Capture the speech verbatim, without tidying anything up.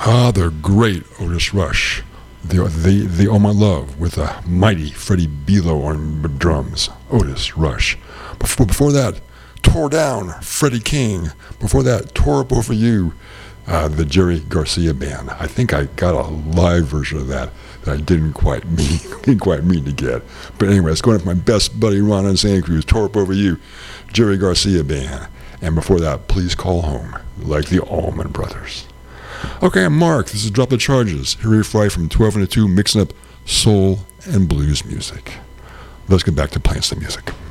Ah, the great Otis Rush. The, the, the Oh My Love with a mighty Freddie Belo on drums. Otis Rush. Before, before that, Tore Down, Freddie King. Before that, Tore Up Over You, uh, the Jerry Garcia Band. I think I got a live version of that that I didn't quite mean, didn't quite mean to get. But anyway, it's going up my best buddy Ron in Santa Cruz, Tore Up Over You, Jerry Garcia Band. And before that, Please Call Home, like the Allman Brothers. Okay, I'm Mark. This is Drop the Charges. Here every Friday from twelve to two, mixing up soul and blues music. Let's get back to playing some music.